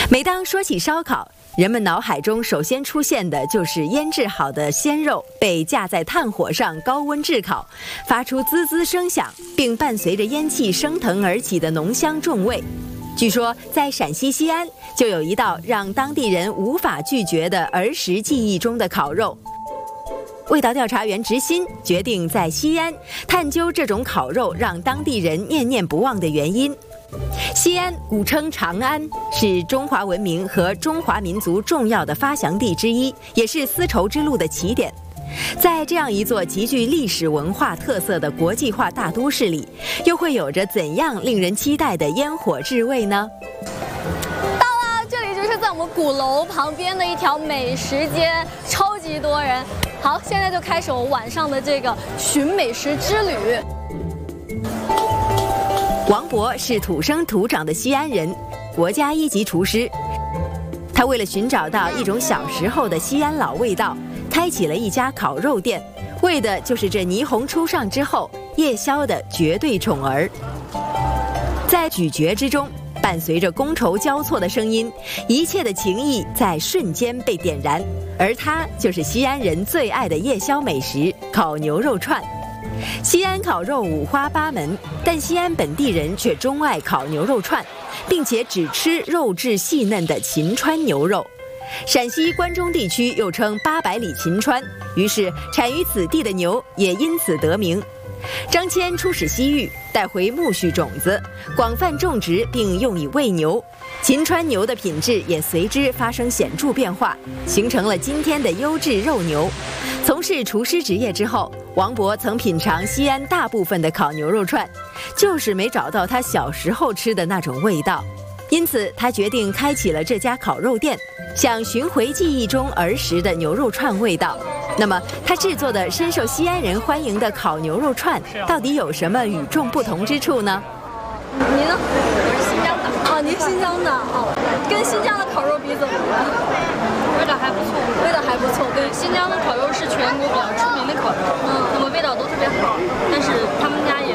每当说起烧烤，人们脑海中首先出现的就是腌制好的鲜肉被架在炭火上高温炙烤，发出滋滋声响，并伴随着烟气升腾而起的浓香重味。据说在陕西西安就有一道让当地人无法拒绝的儿时记忆中的烤肉。味道调查员直新决定在西安探究这种烤肉让当地人念念不忘的原因。西安古称长安，是中华文明和中华民族重要的发祥地之一，也是丝绸之路的起点。在这样一座极具历史文化特色的国际化大都市里，又会有着怎样令人期待的烟火至味呢？ 到了，这里就是在我们鼓楼旁边的一条美食街，超级多人。好，现在就开始我晚上的这个寻美食之旅。 王博是土生土长的西安人，国家1级厨师。他为了寻找到一种小时候的西安老味道，开启了一家烤肉店，为的就是这霓虹初上之后夜宵的绝对宠儿。在咀嚼之中，伴随着觥筹交错的声音，一切的情谊在瞬间被点燃，而它就是西安人最爱的夜宵美食——烤牛肉串。西安烤肉五花八门，但西安本地人却钟爱烤牛肉串，并且只吃肉质细嫩的秦川牛肉。陕西关中地区又称800里秦川，于是产于此地的牛也因此得名。张骞出使西域，带回苜蓿种子，广泛种植并用以喂牛。秦川牛的品质也随之发生显著变化，形成了今天的优质肉牛。从事厨师职业之后，王博曾品尝西安大部分的烤牛肉串，就是没找到他小时候吃的那种味道。因此，他决定开启了这家烤肉店，想寻回记忆中儿时的牛肉串味道。那么，他制作的深受西安人欢迎的烤牛肉串，到底有什么与众不同之处呢？ 你呢？我是新疆的。哦，您新疆的哦，跟新疆的烤肉比怎么样？ 味道还不错， 味道还不错。 对，新疆的烤肉是全国比较出名的烤肉，那么味道都特别好，但是他们家也